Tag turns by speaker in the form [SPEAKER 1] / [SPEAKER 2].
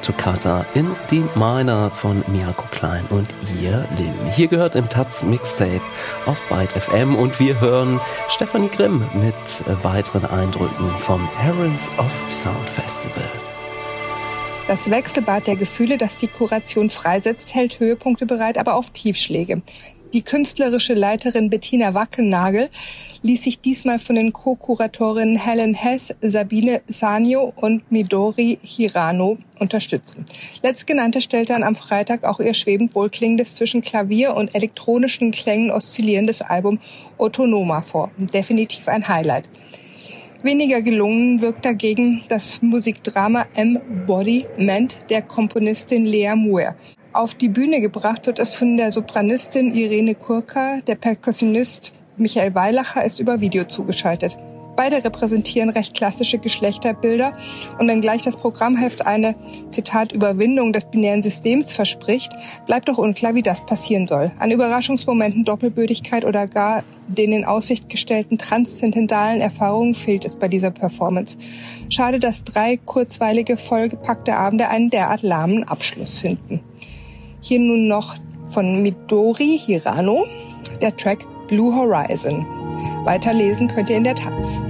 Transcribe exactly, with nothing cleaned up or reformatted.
[SPEAKER 1] Toccata in D Minor von Miyako Klein und ihr Lim. Hier gehört im Taz Mixtape auf Byte F M und wir hören Stefanie Grimm mit weiteren Eindrücken vom Herons of Sound Festival.
[SPEAKER 2] Das Wechselbad der Gefühle, das die Kuration freisetzt, hält Höhepunkte bereit, aber auch Tiefschläge. Die künstlerische Leiterin Bettina Wackelnagel ließ sich diesmal von den Co-Kuratorinnen Helen Hess, Sabine Sanyo und Midori Hirano unterstützen. Letztgenannte stellte dann am Freitag auch ihr schwebend wohlklingendes zwischen Klavier und elektronischen Klängen oszillierendes Album Autonoma vor. Definitiv ein Highlight. Weniger gelungen wirkt dagegen das Musikdrama Embodiment der Komponistin Lea Muir. Auf die Bühne gebracht wird es von der Sopranistin Irene Kurka, der Perkussionist Michael Weilacher ist über Video zugeschaltet. Beide repräsentieren recht klassische Geschlechterbilder und wenngleich das Programmheft eine, Zitat, Überwindung des binären Systems verspricht, bleibt doch unklar, wie das passieren soll. An Überraschungsmomenten, Doppelbödigkeit oder gar den in Aussicht gestellten transzendentalen Erfahrungen fehlt es bei dieser Performance. Schade, dass drei kurzweilige, vollgepackte Abende einen derart lahmen Abschluss finden. Hier nun noch von Midori Hirano, der Track Blue Horizon. Weiterlesen könnt ihr in der Taz.